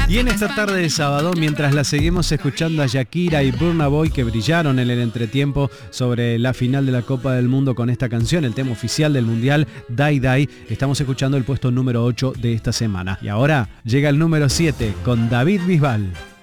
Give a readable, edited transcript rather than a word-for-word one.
Y en esta tarde de sábado, mientras la seguimos escuchando a Shakira y Burna Boy, que brillaron en el entretiempo sobre la final de la Copa del Mundo con esta canción, el tema oficial del Mundial, Die Die, estamos escuchando el puesto número 8 de esta semana. Y ahora llega el número 7 con David Bisbal.